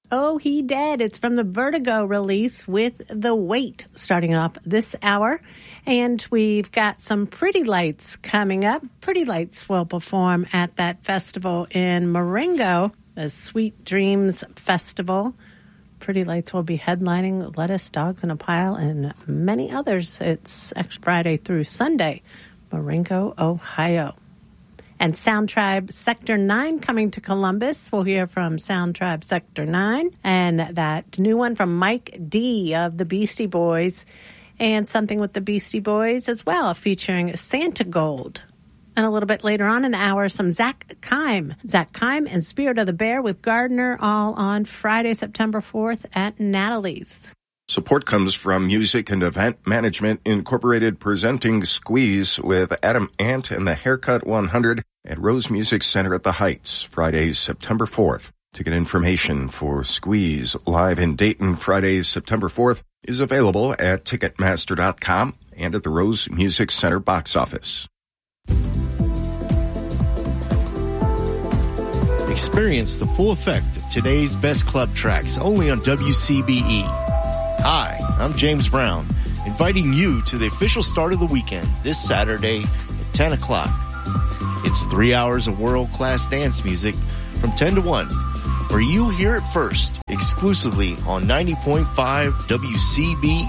Oh, He Dead. It's from the Vertigo release with The Weight starting off this hour. And we've got some Pretty Lights coming up. Pretty Lights will perform at that festival in Marengo, the Sweet Dreams Festival. Pretty Lights will be headlining Lettuce, Dogs in a Pile, and many others. It's Friday through Sunday, Marengo, Ohio. And Sound Tribe Sector 9 coming to Columbus. We'll hear from Sound Tribe Sector 9 and that new one from Mike D of the Beastie Boys and something with the Beastie Boys as well, featuring Santa Gold. And a little bit later on in the hour, some Zach Kime. Zach Kime and Spirit of the Bear with Gardner, all on Friday, September 4th at Natalie's. Support comes from Music and Event Management Incorporated, presenting Squeeze with Adam Ant and the Haircut 100 at Rose Music Center at the Heights, Friday, September 4th. Ticket information for Squeeze live in Dayton, Friday, September 4th, is available at Ticketmaster.com and at the Rose Music Center box office. Experience the full effect of today's best club tracks only on WCBE. Hi, I'm James Brown, inviting you to the official start of the weekend this Saturday at 10 o'clock. It's 3 hours of world-class dance music from 10 to 1, where you hear it first, exclusively on 90.5 WCBE.